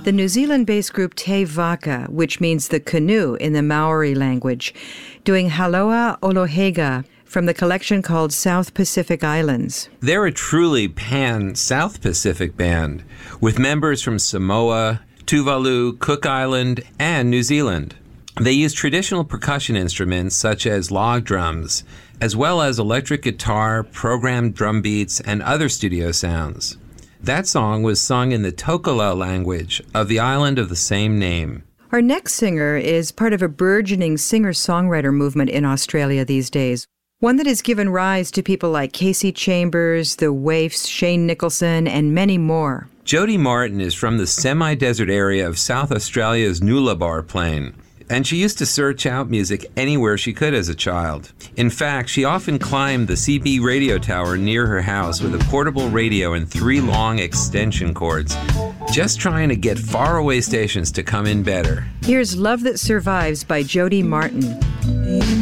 the New Zealand-based group Te Vaka, which means the canoe in the Maori language, doing Haloa Olohega from the collection called South Pacific Islands. They're a truly pan-South Pacific band, with members from Samoa, Tuvalu, Cook Island, and New Zealand. They use traditional percussion instruments such as log drums, as well as electric guitar, programmed drum beats, and other studio sounds. That song was sung in the Tokala language of the island of the same name. Our next singer is part of a burgeoning singer-songwriter movement in Australia these days, one that has given rise to people like Casey Chambers, The Waifs, Shane Nicholson, and many more. Jody Martin is from the semi-desert area of South Australia's Nullarbor Plain, and she used to search out music anywhere she could as a child. In fact, she often climbed the CB radio tower near her house with a portable radio and 3 long extension cords, just trying to get faraway stations to come in better. Here's Love That Survives by Jody Martin.